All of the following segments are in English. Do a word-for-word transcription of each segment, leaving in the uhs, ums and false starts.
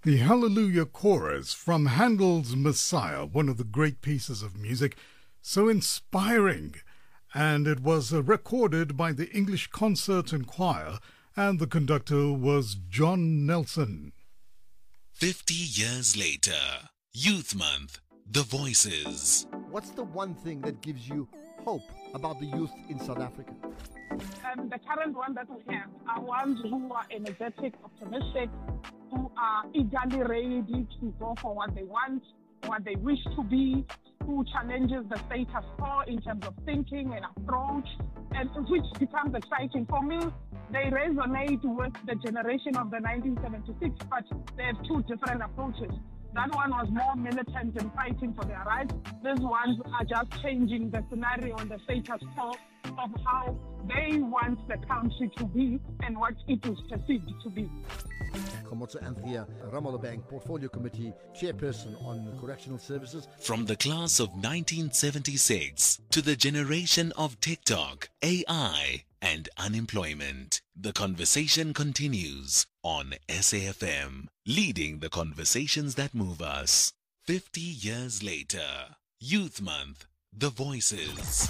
The Hallelujah Chorus from Handel's Messiah, one of the great pieces of music, so inspiring. And it was uh, recorded by the English Concert and Choir, and the conductor was John Nelson. Fifty years later, Youth Month, The Voices. What's the one thing that gives you hope about the youth in South Africa? Um, the current one that we have are ones who are energetic, optimistic, who are eagerly ready to go for what they want, what they wish to be, who challenges the status quo in terms of thinking and approach, and which becomes exciting. For me, they resonate with the generation of the nineteen seventy-six, but they have two different approaches. That one was more militant and fighting for their rights. These ones are just changing the scenario and the status quo of how they want the country to be and what it is perceived to be. Khomotso Anthea Ramolobank, Portfolio Committee Chairperson on Correctional Services. From the class of nineteen seventy-six to the generation of TikTok, A I, and unemployment, the conversation continues on S A F M, leading the conversations that move us. Fifty years later, Youth Month, The Voices.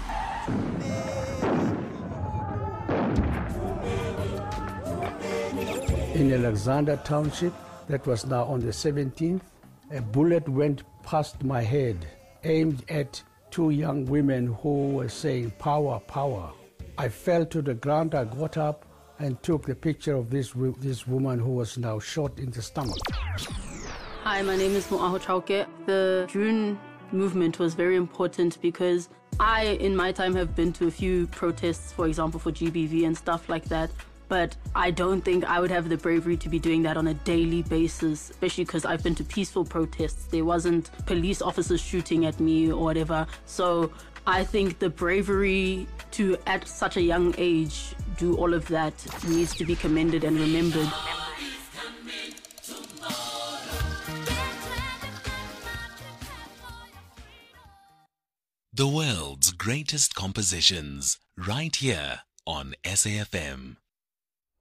In Alexander Township, that was now on the seventeenth, a bullet went past my head, aimed at two young women who were saying, "Power, power." I fell to the ground, I got up and took the picture of this this woman who was now shot in the stomach. Hi, my name is Moaho Chauke. The June movement was very important because I, in my time, have been to a few protests, for example, for G B V and stuff like that. But I don't think I would have the bravery to be doing that on a daily basis, especially because I've been to peaceful protests. There wasn't police officers shooting at me or whatever. So I think the bravery to, at such a young age, do all of that needs to be commended and remembered. The world's greatest compositions, right here on S A F M.